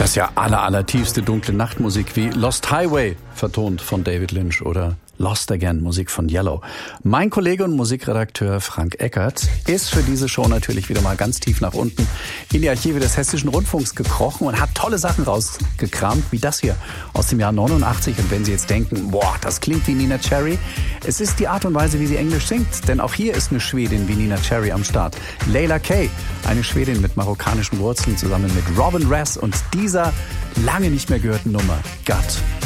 Das ist ja allertiefste dunkle Nachtmusik wie Lost Highway, vertont von David Lynch, oder Lost Again, Musik von Yellow. Mein Kollege und Musikredakteur Frank Eckert ist für diese Show natürlich wieder mal ganz tief nach unten in die Archive des Hessischen Rundfunks gekrochen und hat tolle Sachen rausgekramt, wie das hier aus dem Jahr 89. Und wenn Sie jetzt denken, boah, das klingt wie Nina Cherry, es ist die Art und Weise, wie sie Englisch singt. Denn auch hier ist eine Schwedin wie Nina Cherry am Start. Leila Kay, eine Schwedin mit marokkanischen Wurzeln, zusammen mit Robin Rass und dieser lange nicht mehr gehörten Nummer, Gut.